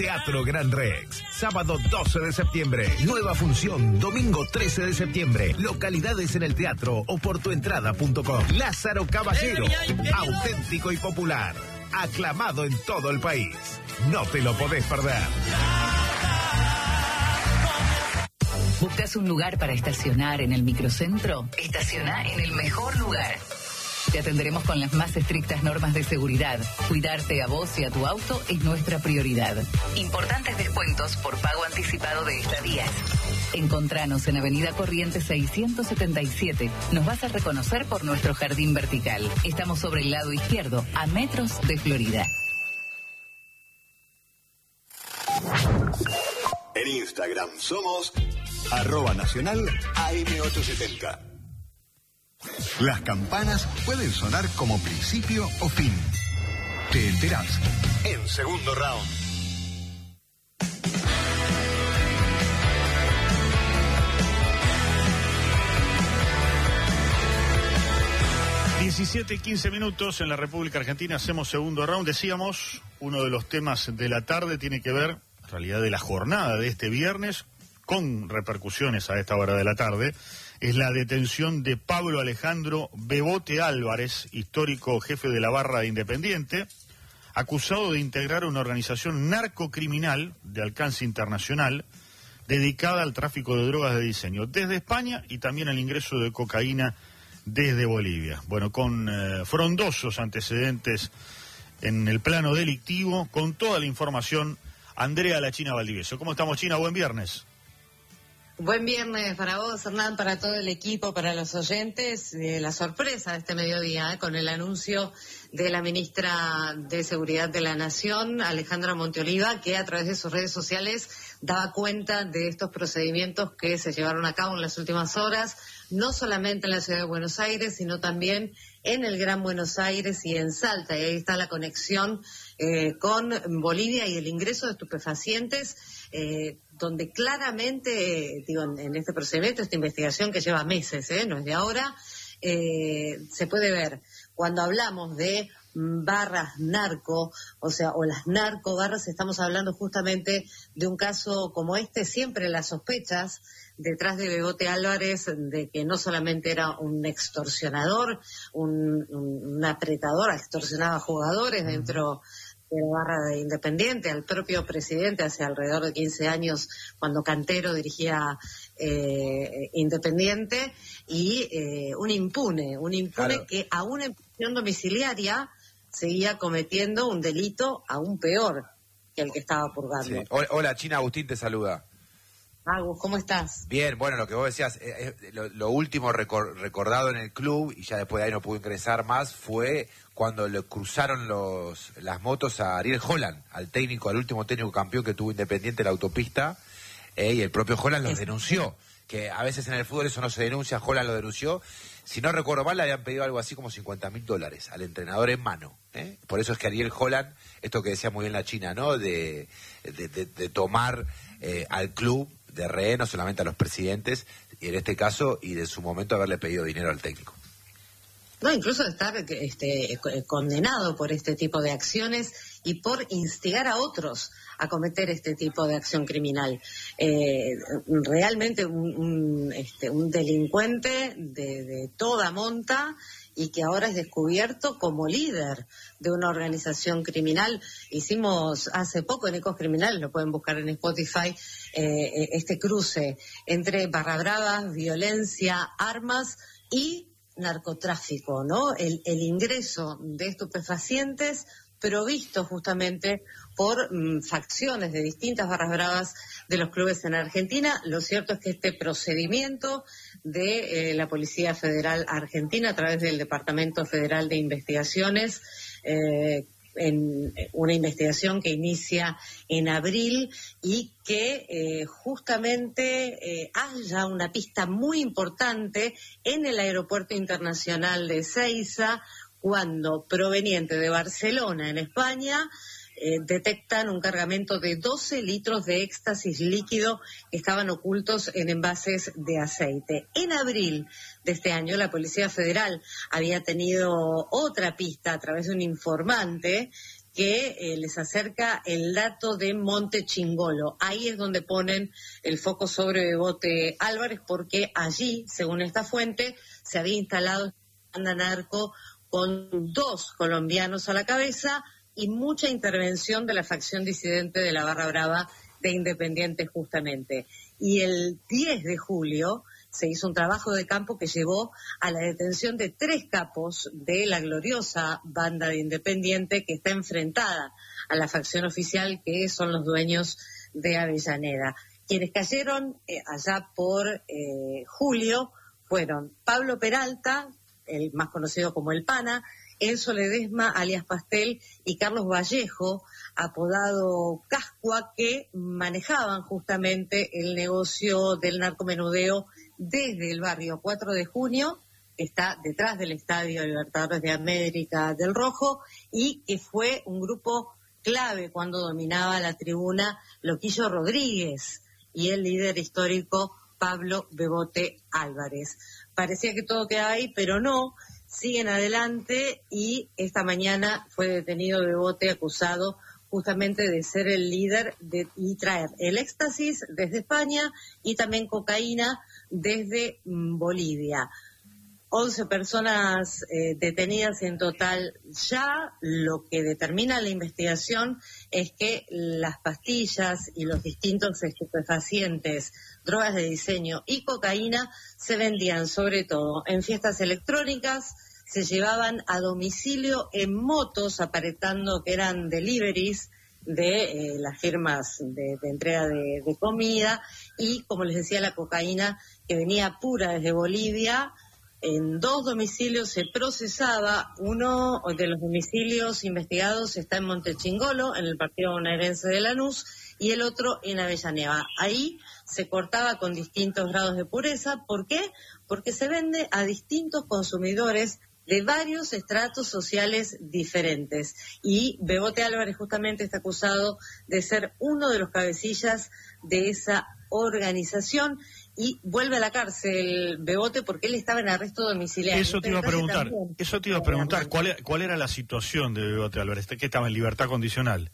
Teatro Gran Rex. Sábado 12 de septiembre. Nueva función. Domingo 13 de septiembre. Localidades en el teatro o por tuentrada.com. Lázaro Caballero. Auténtico y popular. Aclamado en todo el país. No te lo podés perder. ¿Buscas un lugar para estacionar en el microcentro? Estaciona en el mejor lugar. Te atenderemos con las más estrictas normas de seguridad. Cuidarte a vos y a tu auto es nuestra prioridad. Importantes descuentos por pago anticipado de estadías. Encontranos en Avenida Corrientes 677. Nos vas a reconocer por nuestro jardín vertical. Estamos sobre el lado izquierdo, a metros de Florida. En Instagram somos @nacional AM870. Las campanas pueden sonar como principio o fin. Te enterás en Segundo Round. (17:15) en la República Argentina. Hacemos Segundo Round. Decíamos, uno de los temas de la tarde tiene que ver, en realidad de la jornada de este viernes, con repercusiones a esta hora de la tarde, es la detención de Pablo Alejandro Bebote Álvarez, histórico jefe de la barra de Independiente, acusado de integrar una organización narcocriminal de alcance internacional dedicada al tráfico de drogas de diseño desde España y también al ingreso de cocaína desde Bolivia. Bueno, con frondosos antecedentes en el plano delictivo, con toda la información, Andrea La China Valdivieso. ¿Cómo estamos, China? Buen viernes. Buen viernes para vos, Hernán, para todo el equipo, para los oyentes. La sorpresa de este mediodía, con el anuncio de la ministra de Seguridad de la Nación, Alejandra Monteoliva, que a través de sus redes sociales daba cuenta de estos procedimientos que se llevaron a cabo en las últimas horas, no solamente en la ciudad de Buenos Aires, sino también en el Gran Buenos Aires y en Salta. Y ahí está la conexión con Bolivia y el ingreso de estupefacientes, donde claramente, en este procedimiento, esta investigación que lleva meses, no es de ahora, se puede ver cuando hablamos de barras narco, o las narcobarras, estamos hablando justamente de un caso como este. Siempre las sospechas detrás de Bebote Álvarez de que no solamente era un extorsionador, un apretador, extorsionaba jugadores dentro de la barra de Independiente, al propio presidente hace alrededor de 15 años cuando Cantero dirigía Independiente, y un impune claro, que aún en prisión domiciliaria seguía cometiendo un delito aún peor que el que estaba purgando. Sí. Hola, China, Agustín te saluda. Agus, ¿cómo estás? Bien, bueno, lo que vos decías, lo último recordado en el club, y ya después de ahí no pudo ingresar más, fue cuando le cruzaron las motos a Ariel Holland, al último técnico campeón que tuvo Independiente en la autopista, y el propio Holland los denunció, que a veces en el fútbol eso no se denuncia. Holland lo denunció. Si no recuerdo mal, le habían pedido algo así como $50.000 al entrenador en mano. Por eso es que Ariel Holland, esto que decía muy bien la China, ¿no? De tomar al club de rehén, no solamente a los presidentes, y en este caso, y de su momento haberle pedido dinero al técnico. No, incluso de estar condenado por este tipo de acciones y por instigar a otros a cometer este tipo de acción criminal. Realmente un delincuente de toda monta, y que ahora es descubierto como líder de una organización criminal. Hicimos hace poco en Ecos Criminales, lo pueden buscar en Spotify, este cruce entre barra bravas, violencia, armas y narcotráfico, ¿no? El ingreso de estupefacientes provisto justamente por facciones de distintas barras bravas de los clubes en Argentina. Lo cierto es que este procedimiento de la Policía Federal Argentina, a través del Departamento Federal de Investigaciones, en una investigación que inicia en abril y que justamente halla una pista muy importante en el Aeropuerto Internacional de Ezeiza, cuando, proveniente de Barcelona, en España, detectan un cargamento de 12 litros de éxtasis líquido que estaban ocultos en envases de aceite. En abril de este año, la Policía Federal había tenido otra pista a través de un informante que les acerca el dato de Monte Chingolo. Ahí es donde ponen el foco sobre Bebote Álvarez, porque allí, según esta fuente, se había instalado banda narco con 2 colombianos a la cabeza y mucha intervención de la facción disidente de la Barra Brava de Independiente justamente. Y el 10 de julio se hizo un trabajo de campo que llevó a la detención de 3 capos de la gloriosa banda de Independiente que está enfrentada a la facción oficial, que son los dueños de Avellaneda. Quienes cayeron allá por julio fueron Pablo Peralta, el más conocido como El Pana, Enzo Ledesma, alias Pastel, y Carlos Vallejo, apodado Cascua, que manejaban justamente el negocio del narcomenudeo desde el barrio 4 de Junio, que está detrás del Estadio Libertadores de América del Rojo, y que fue un grupo clave cuando dominaba la tribuna Loquillo Rodríguez y el líder histórico Pablo Bebote Álvarez. Parecía que todo quedaba ahí, pero no. Siguen adelante y esta mañana fue detenido Bebote, acusado justamente de ser el líder y traer el éxtasis desde España y también cocaína desde Bolivia. 11 personas detenidas en total ya. Lo que determina la investigación es que las pastillas y los distintos estupefacientes, drogas de diseño y cocaína se vendían sobre todo en fiestas electrónicas, se llevaban a domicilio en motos aparentando que eran deliveries de las firmas de entrega de comida, y como les decía, la cocaína que venía pura desde Bolivia. En 2 domicilios se procesaba. Uno de los domicilios investigados está en Monte Chingolo, en el partido bonaerense de Lanús, y el otro en Avellaneda. Ahí se cortaba con distintos grados de pureza. ¿Por qué? Porque se vende a distintos consumidores de varios estratos sociales diferentes. Y Bebote Álvarez justamente está acusado de ser uno de los cabecillas de esa organización, y vuelve a la cárcel Bebote porque él estaba en arresto domiciliario. Eso te iba a preguntar, ¿cuál era la situación de Bebote Álvarez? ¿Que estaba en libertad condicional?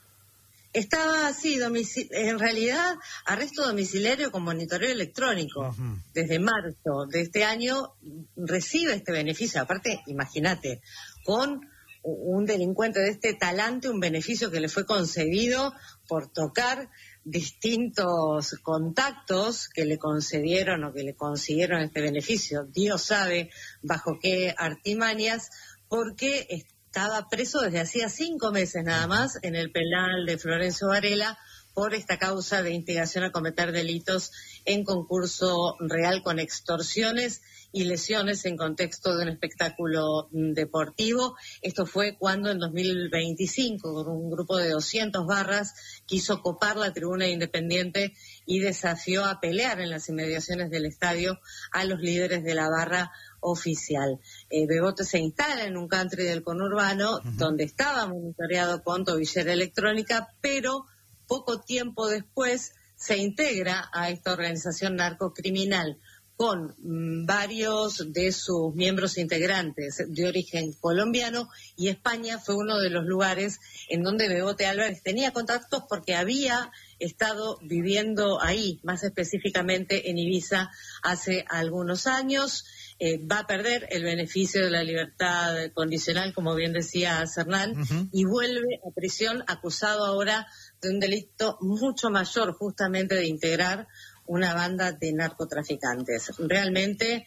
Estaba así, en realidad, arresto domiciliario con monitoreo electrónico. Uh-huh. Desde marzo de este año recibe este beneficio. Aparte, imagínate, con un delincuente de este talante, un beneficio que le fue concedido por tocar distintos contactos que le concedieron o que le consiguieron este beneficio. Dios sabe bajo qué artimañas, porque estaba preso desde hacía 5 meses nada más en el penal de Florencio Varela por esta causa de instigación a cometer delitos en concurso real con extorsiones y lesiones en contexto de un espectáculo deportivo. Esto fue cuando en 2025, con un grupo de 200 barras, quiso copar la tribuna Independiente y desafió a pelear en las inmediaciones del estadio a los líderes de la barra oficial. Bebote se instala en un country del conurbano, uh-huh, donde estaba monitoreado con tobillera electrónica, pero poco tiempo después se integra a esta organización narcocriminal con varios de sus miembros integrantes de origen colombiano, y España fue uno de los lugares en donde Bebote Álvarez tenía contactos porque había estado viviendo ahí, más específicamente en Ibiza, hace algunos años. Va a perder el beneficio de la libertad condicional, como bien decía Cernán, uh-huh, y vuelve a prisión acusado ahora de un delito mucho mayor, justamente de integrar una banda de narcotraficantes. Realmente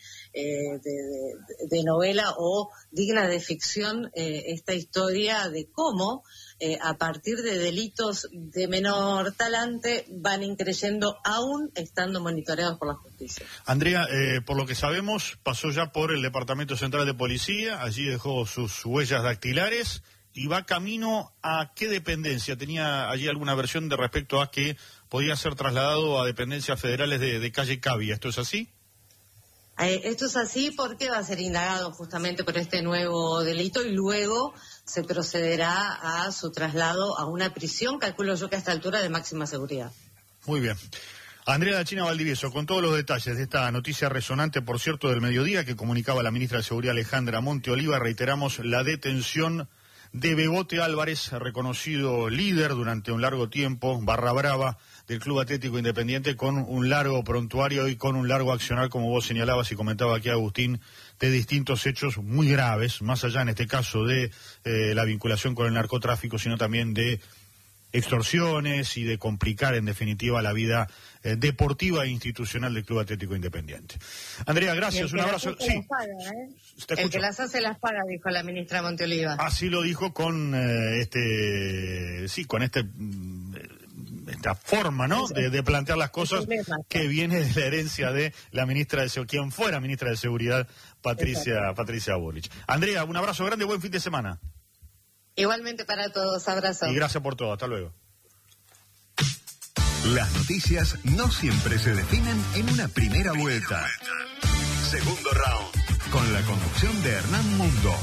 de novela o digna de ficción esta historia de cómo a partir de delitos de menor talante van increyendo aún estando monitoreados por la justicia. Andrea, por lo que sabemos, pasó ya por el Departamento Central de Policía, allí dejó sus huellas dactilares y va camino a qué dependencia. ¿Tenía allí alguna versión de respecto a que podía ser trasladado a dependencias federales de calle Cavia? ¿Esto es así? Esto es así porque va a ser indagado justamente por este nuevo delito y luego se procederá a su traslado a una prisión, calculo yo que a esta altura de máxima seguridad. Muy bien. Andrea Dachina Valdivieso, con todos los detalles de esta noticia resonante, por cierto, del mediodía, que comunicaba la ministra de Seguridad Alejandra Monteoliva, reiteramos la detención de Bebote Álvarez, reconocido líder durante un largo tiempo, barra brava del Club Atlético Independiente, con un largo prontuario y con un largo accionar, como vos señalabas y comentaba aquí Agustín, de distintos hechos muy graves, más allá en este caso de la vinculación con el narcotráfico, sino también de extorsiones y de complicar en definitiva la vida deportiva e institucional del Club Atlético Independiente. Andrea, gracias, un abrazo. Sí. El que las hace las paga, dijo la ministra Monteoliva. Así lo dijo con esta forma, ¿no?, de plantear las cosas, que viene de la herencia de la ministra de quien fuera ministra de Seguridad, Patricia Bullrich. Andrea, un abrazo grande, buen fin de semana. Igualmente para todos, abrazo. Y gracias por todo, hasta luego. Las noticias no siempre se definen en una primera vuelta. Segundo round, con la conducción de Hernán Mundo.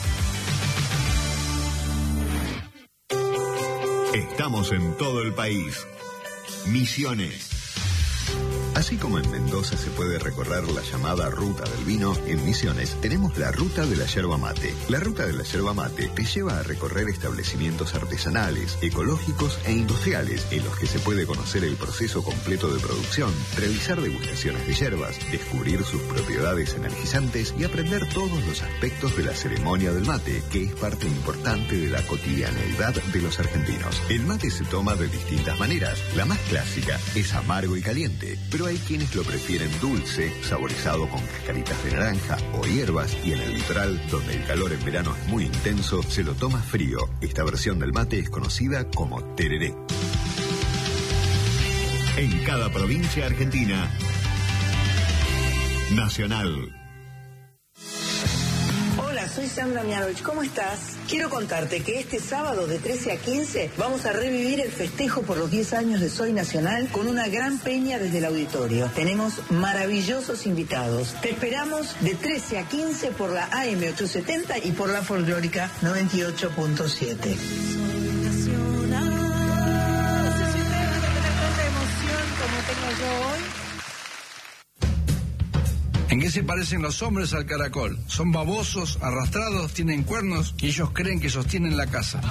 Estamos en todo el país. Misiones. Así como en Mendoza se puede recorrer la llamada Ruta del Vino, en Misiones tenemos la Ruta de la Yerba Mate. La Ruta de la Yerba Mate te lleva a recorrer establecimientos artesanales, ecológicos e industriales, en los que se puede conocer el proceso completo de producción, realizar degustaciones de yerbas, descubrir sus propiedades energizantes y aprender todos los aspectos de la ceremonia del mate, que es parte importante de la cotidianeidad de los argentinos. El mate se toma de distintas maneras. La más clásica es amargo y caliente, pero hay quienes lo prefieren dulce, saborizado con cascaritas de naranja o hierbas, y en el litoral, donde el calor en verano es muy intenso, se lo toma frío. Esta versión del mate es conocida como tereré. En cada provincia argentina, Nacional. Hola, soy Sandra Mianovich, ¿cómo estás? Quiero contarte que este sábado de 13 a 15 vamos a revivir el festejo por los 10 años de Soy Nacional con una gran peña desde el auditorio. Tenemos maravillosos invitados. Te esperamos de 13 a 15 por la AM870 y por la folclórica 98.7. No sé si ustedes van a tener tanta emoción como tengo yo hoy. ¿En qué se parecen los hombres al caracol? Son babosos, arrastrados, tienen cuernos y ellos creen que sostienen la casa.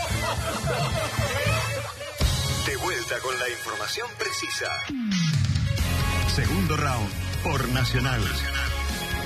De vuelta con la información precisa. Segundo round por Nacional.